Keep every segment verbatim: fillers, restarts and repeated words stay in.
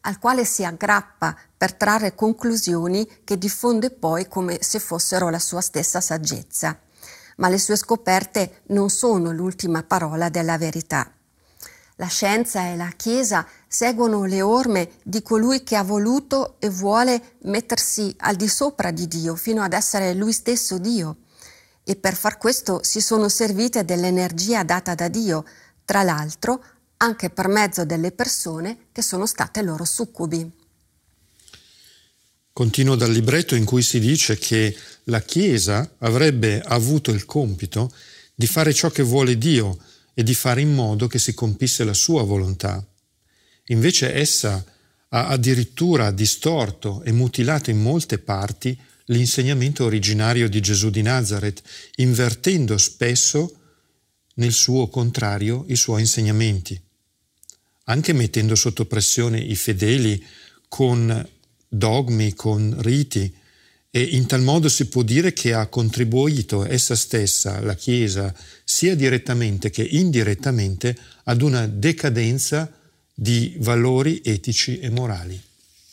al quale si aggrappa per trarre conclusioni che diffonde poi come se fossero la sua stessa saggezza. Ma le sue scoperte non sono l'ultima parola della verità. La scienza e la Chiesa seguono le orme di colui che ha voluto e vuole mettersi al di sopra di Dio, fino ad essere lui stesso Dio. E per far questo si sono servite dell'energia data da Dio, tra l'altro anche per mezzo delle persone che sono state loro succubi. Continuo dal libretto in cui si dice che la Chiesa avrebbe avuto il compito di fare ciò che vuole Dio e di fare in modo che si compisse la sua volontà. Invece essa ha addirittura distorto e mutilato in molte parti l'insegnamento originario di Gesù di Nazaret, invertendo spesso nel suo contrario i suoi insegnamenti, anche mettendo sotto pressione i fedeli con dogmi, con riti, e in tal modo si può dire che ha contribuito essa stessa, la Chiesa, sia direttamente che indirettamente ad una decadenza di valori etici e morali.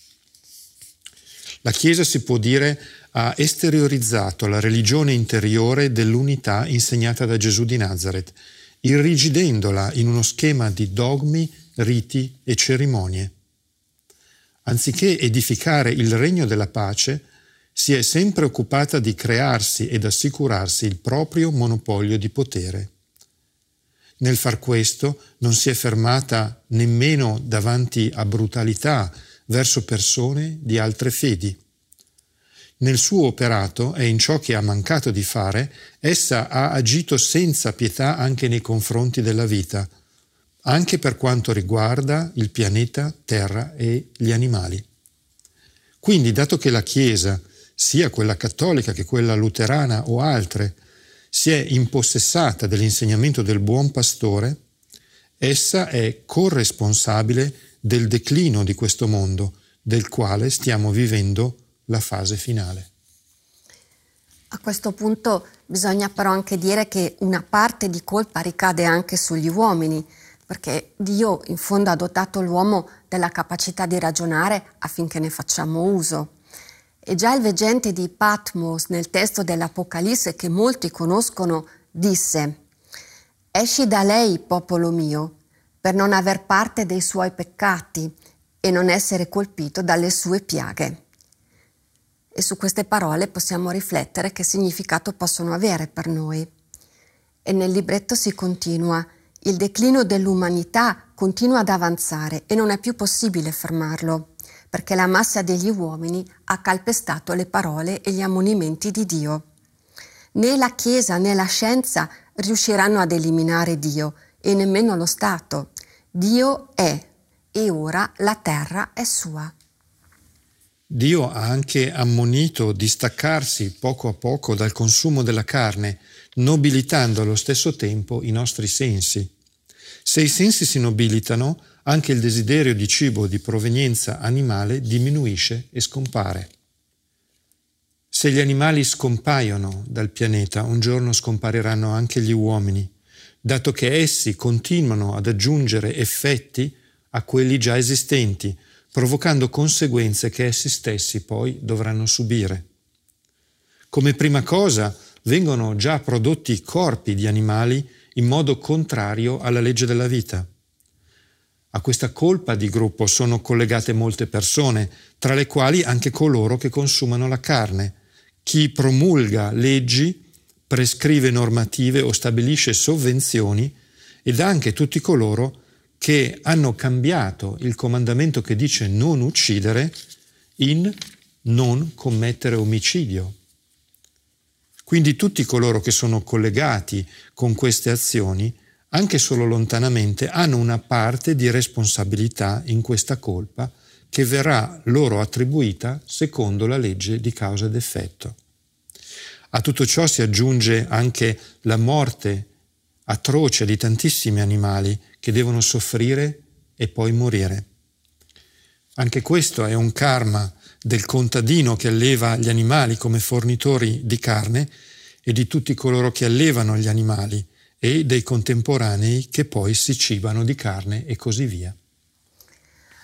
La Chiesa, si può dire, ha esteriorizzato la religione interiore dell'unità insegnata da Gesù di Nazaret, irrigidendola in uno schema di dogmi, riti e cerimonie. Anziché edificare il regno della pace, si è sempre occupata di crearsi ed assicurarsi il proprio monopolio di potere. Nel far questo non si è fermata nemmeno davanti a brutalità verso persone di altre fedi. Nel suo operato e in ciò che ha mancato di fare, essa ha agito senza pietà anche nei confronti della vita, anche per quanto riguarda il pianeta Terra e gli animali. Quindi, dato che la Chiesa, sia quella cattolica che quella luterana o altre, si è impossessata dell'insegnamento del buon pastore, essa è corresponsabile del declino di questo mondo, del quale stiamo vivendo la fase finale. A questo punto bisogna però anche dire che una parte di colpa ricade anche sugli uomini, perché Dio in fondo ha dotato l'uomo della capacità di ragionare affinché ne facciamo uso. E già il veggente di Patmos, nel testo dell'Apocalisse che molti conoscono, disse: «Esci da lei, popolo mio, per non aver parte dei suoi peccati e non essere colpito dalle sue piaghe». E su queste parole possiamo riflettere che significato possono avere per noi. E nel libretto si continua: il declino dell'umanità continua ad avanzare e non è più possibile fermarlo, perché la massa degli uomini ha calpestato le parole e gli ammonimenti di Dio. Né la Chiesa né la scienza riusciranno ad eliminare Dio, e nemmeno lo Stato. Dio è, e ora la terra è sua. Dio ha anche ammonito di staccarsi poco a poco dal consumo della carne, nobilitando allo stesso tempo i nostri sensi. Se i sensi si nobilitano, anche il desiderio di cibo di provenienza animale diminuisce e scompare. Se gli animali scompaiono dal pianeta, un giorno scompariranno anche gli uomini, dato che essi continuano ad aggiungere effetti a quelli già esistenti, provocando conseguenze che essi stessi poi dovranno subire. Come prima cosa, vengono già prodotti corpi di animali in modo contrario alla legge della vita. A questa colpa di gruppo sono collegate molte persone, tra le quali anche coloro che consumano la carne. Chi promulga leggi, prescrive normative o stabilisce sovvenzioni, ed anche tutti coloro che hanno cambiato il comandamento che dice non uccidere in non commettere omicidio. Quindi tutti coloro che sono collegati con queste azioni, anche solo lontanamente, hanno una parte di responsabilità in questa colpa che verrà loro attribuita secondo la legge di causa ed effetto. A tutto ciò si aggiunge anche la morte atroce di tantissimi animali che devono soffrire e poi morire. Anche questo è un karma del contadino che alleva gli animali come fornitori di carne e di tutti coloro che allevano gli animali e dei contemporanei che poi si cibano di carne e così via.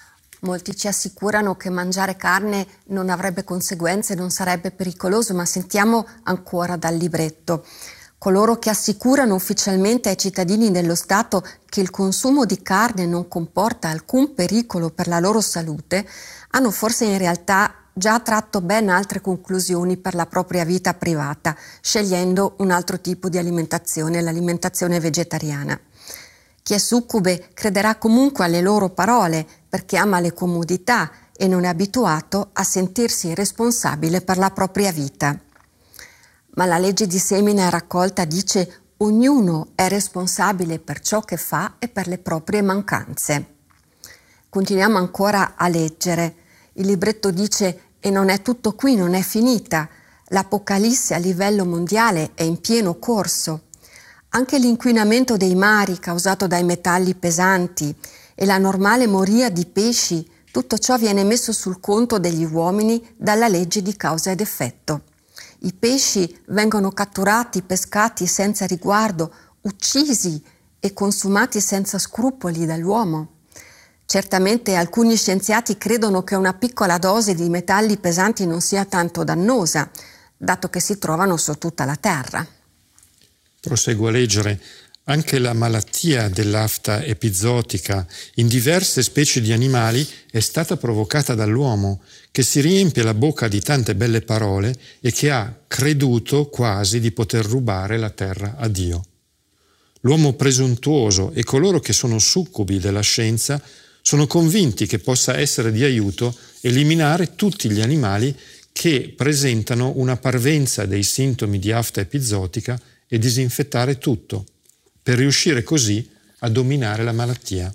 Molti ci assicurano che mangiare carne non avrebbe conseguenze, non sarebbe pericoloso, ma sentiamo ancora dal libretto. Coloro che assicurano ufficialmente ai cittadini dello Stato che il consumo di carne non comporta alcun pericolo per la loro salute, hanno forse in realtà già tratto ben altre conclusioni per la propria vita privata, scegliendo un altro tipo di alimentazione, l'alimentazione vegetariana. Chi è succube crederà comunque alle loro parole perché ama le comodità e non è abituato a sentirsi responsabile per la propria vita. Ma la legge di semina e raccolta dice: ognuno è responsabile per ciò che fa e per le proprie mancanze. Continuiamo ancora a leggere. Il libretto dice: e non è tutto qui, non è finita. L'apocalisse a livello mondiale è in pieno corso. Anche l'inquinamento dei mari causato dai metalli pesanti e la normale moria di pesci, tutto ciò viene messo sul conto degli uomini dalla legge di causa ed effetto. I pesci vengono catturati, pescati senza riguardo, uccisi e consumati senza scrupoli dall'uomo. Certamente alcuni scienziati credono che una piccola dose di metalli pesanti non sia tanto dannosa, dato che si trovano su tutta la Terra. Proseguo a leggere. Anche la malattia dell'afta epizootica in diverse specie di animali è stata provocata dall'uomo, che si riempie la bocca di tante belle parole e che ha creduto quasi di poter rubare la terra a Dio. L'uomo presuntuoso e coloro che sono succubi della scienza sono convinti che possa essere di aiuto eliminare tutti gli animali che presentano una parvenza dei sintomi di afta epizootica e disinfettare tutto, per riuscire così a dominare la malattia.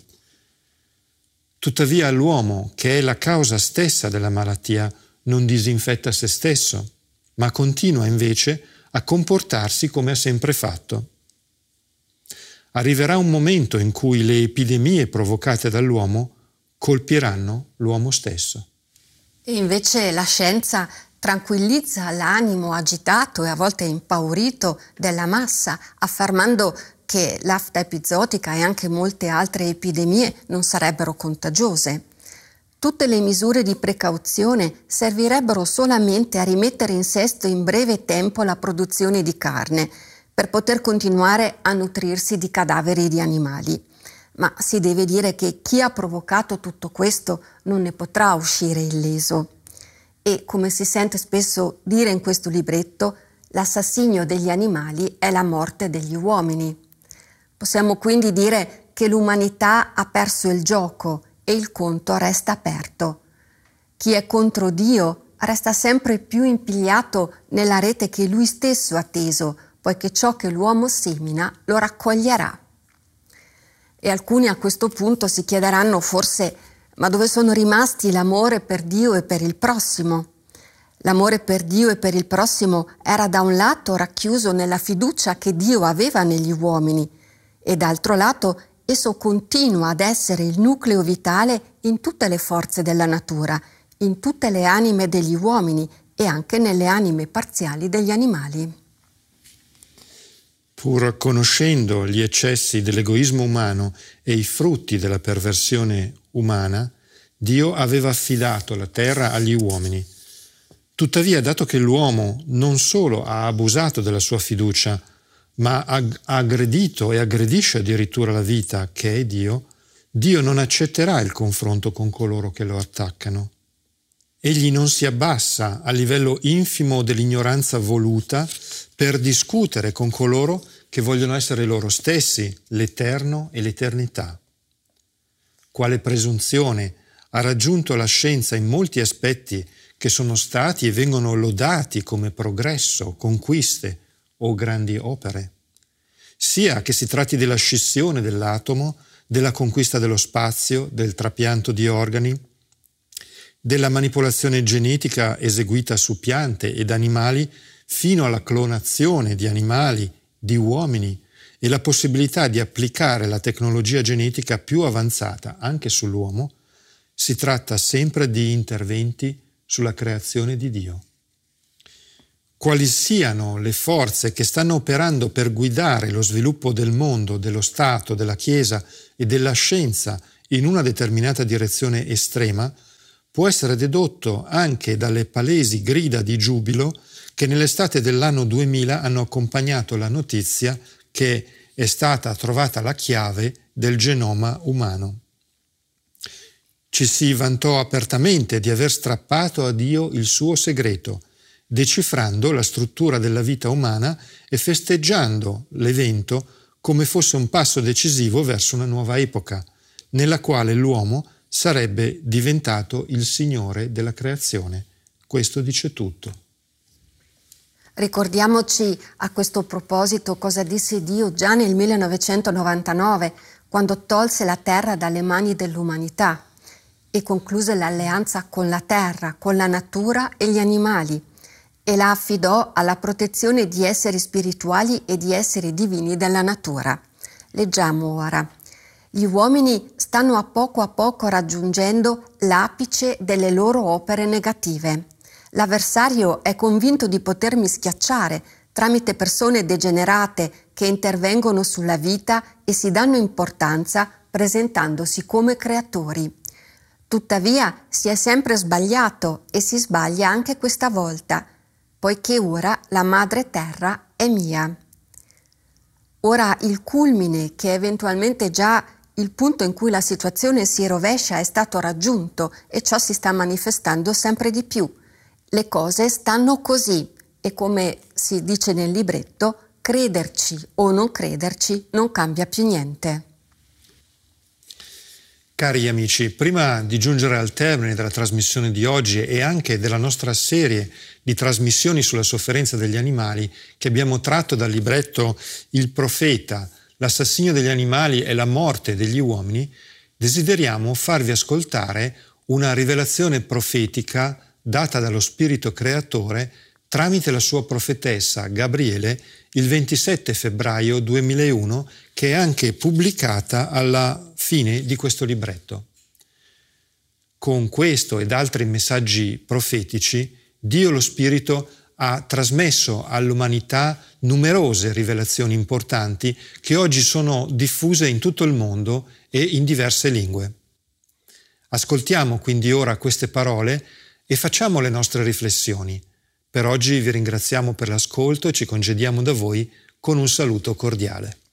Tuttavia l'uomo, che è la causa stessa della malattia, non disinfetta se stesso, ma continua invece a comportarsi come ha sempre fatto. Arriverà un momento in cui le epidemie provocate dall'uomo colpiranno l'uomo stesso. E invece la scienza tranquillizza l'animo agitato e a volte impaurito della massa, affermando che l'afta epizootica e anche molte altre epidemie non sarebbero contagiose. Tutte le misure di precauzione servirebbero solamente a rimettere in sesto in breve tempo la produzione di carne, per poter continuare a nutrirsi di cadaveri di animali. Ma si deve dire che chi ha provocato tutto questo non ne potrà uscire illeso. E, come si sente spesso dire in questo libretto, l'assassinio degli animali è la morte degli uomini. Possiamo quindi dire che l'umanità ha perso il gioco e il conto resta aperto. Chi è contro Dio resta sempre più impigliato nella rete che lui stesso ha teso, poiché ciò che l'uomo semina lo raccoglierà. E alcuni a questo punto si chiederanno forse: ma dove sono rimasti l'amore per Dio e per il prossimo? L'amore per Dio e per il prossimo era da un lato racchiuso nella fiducia che Dio aveva negli uomini e d'altro lato esso continua ad essere il nucleo vitale in tutte le forze della natura, in tutte le anime degli uomini e anche nelle anime parziali degli animali. Pur conoscendo gli eccessi dell'egoismo umano e i frutti della perversione umana, Dio aveva affidato la terra agli uomini. Tuttavia, dato che l'uomo non solo ha abusato della sua fiducia, ma ha aggredito e aggredisce addirittura la vita, che è Dio, Dio non accetterà il confronto con coloro che lo attaccano. Egli non si abbassa a livello infimo dell'ignoranza voluta per discutere con coloro che vogliono essere loro stessi, l'eterno e l'eternità. Quale presunzione ha raggiunto la scienza in molti aspetti che sono stati e vengono lodati come progresso, conquiste o grandi opere. Sia che si tratti della scissione dell'atomo, della conquista dello spazio, del trapianto di organi, della manipolazione genetica eseguita su piante ed animali, fino alla clonazione di animali, di uomini e la possibilità di applicare la tecnologia genetica più avanzata anche sull'uomo, si tratta sempre di interventi sulla creazione di Dio. Quali siano le forze che stanno operando per guidare lo sviluppo del mondo, dello Stato, della Chiesa e della scienza in una determinata direzione estrema, può essere dedotto anche dalle palesi grida di giubilo che nell'estate dell'anno duemila hanno accompagnato la notizia che è stata trovata la chiave del genoma umano. Ci si vantò apertamente di aver strappato a Dio il suo segreto, decifrando la struttura della vita umana e festeggiando l'evento come fosse un passo decisivo verso una nuova epoca, nella quale l'uomo sarebbe diventato il Signore della creazione. Questo dice tutto. Ricordiamoci a questo proposito cosa disse Dio già nel millenovecentonovantanove, quando tolse la terra dalle mani dell'umanità e concluse l'alleanza con la terra, con la natura e gli animali, e la affidò alla protezione di esseri spirituali e di esseri divini della natura. Leggiamo ora. Gli uomini stanno a poco a poco raggiungendo l'apice delle loro opere negative. L'avversario è convinto di potermi schiacciare tramite persone degenerate che intervengono sulla vita e si danno importanza presentandosi come creatori. Tuttavia si è sempre sbagliato e si sbaglia anche questa volta, poiché ora la madre terra è mia. Ora il culmine, che è eventualmente già il punto in cui la situazione si rovescia, è stato raggiunto e ciò si sta manifestando sempre di più. Le cose stanno così e, come si dice nel libretto, crederci o non crederci non cambia più niente. Cari amici, prima di giungere al termine della trasmissione di oggi e anche della nostra serie di trasmissioni sulla sofferenza degli animali che abbiamo tratto dal libretto Il profeta, l'assassinio degli animali e la morte degli uomini, desideriamo farvi ascoltare una rivelazione profetica data dallo Spirito Creatore tramite la sua profetessa Gabriele il ventisette febbraio duemilauno, che è anche pubblicata alla fine di questo libretto. Con questo ed altri messaggi profetici, Dio lo Spirito ha trasmesso all'umanità numerose rivelazioni importanti che oggi sono diffuse in tutto il mondo e in diverse lingue. Ascoltiamo quindi ora queste parole e facciamo le nostre riflessioni. Per oggi vi ringraziamo per l'ascolto e ci congediamo da voi con un saluto cordiale.